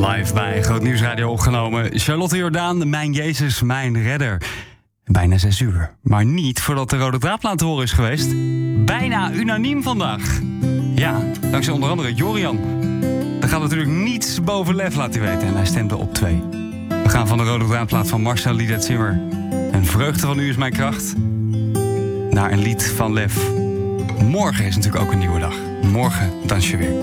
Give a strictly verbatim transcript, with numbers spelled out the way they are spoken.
Live bij Groot Nieuwsradio opgenomen. Charlotte Jordaan, Mijn Jezus, Mijn Redder. Bijna zes uur. Maar niet voordat de rode draadplaat te horen is geweest. Bijna unaniem vandaag. Ja, dankzij onder andere Jorian. Er gaat natuurlijk niets boven Lef, laat hij weten. En hij stemde op twee. We gaan van de rode draadplaat van Marcel Lidet Zimmer. Een vreugde van u is mijn kracht. Naar een lied van Lef. Morgen is natuurlijk ook een nieuwe dag. Morgen dans je weer.